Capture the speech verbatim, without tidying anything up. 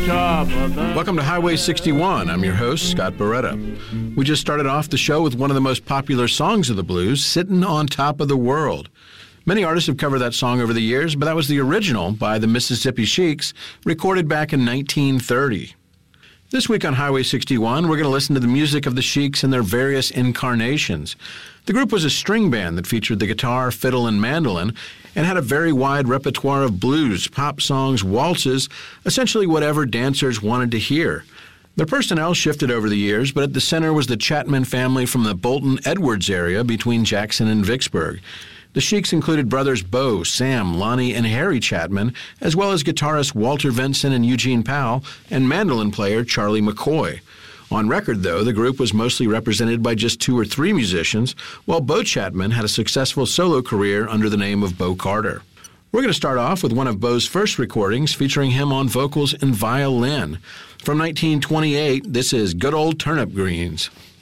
top of the... Welcome to Highway sixty-one. I'm your host, Scott Beretta. We just started off the show with one of the most popular songs of the blues, Sittin' on Top of the World. Many artists have covered that song over the years, but that was the original by the Mississippi Sheiks, recorded back in nineteen thirty. This week on Highway sixty-one, we're going to listen to the music of the Sheiks in their various incarnations. The group was a string band that featured the guitar, fiddle, and mandolin, and had a very wide repertoire of blues, pop songs, waltzes, essentially whatever dancers wanted to hear. Their personnel shifted over the years, but at the center was the Chapman family from the Bolton-Edwards area between Jackson and Vicksburg. The Sheiks included brothers Bo, Sam, Lonnie, and Harry Chapman, as well as guitarist Walter Vinson and Eugene Powell, and mandolin player Charlie McCoy. On record, though, the group was mostly represented by just two or three musicians, while Bo Chapman had a successful solo career under the name of Bo Carter. We're going to start off with one of Bo's first recordings featuring him on vocals and violin. From nineteen twenty-eight, this is Good Old Turnip Greens.